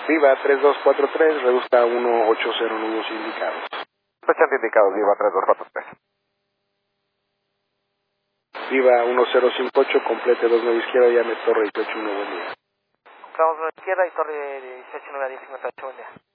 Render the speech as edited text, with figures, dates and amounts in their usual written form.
Viva 3243, reduzca a 180 nudos indicados. Presente indicados, Viva 3243. Viva 1058, complete 29 izquierda, llame Torre 181, buen día. Vamos a la izquierda y Torre 189 a 1058, buen día.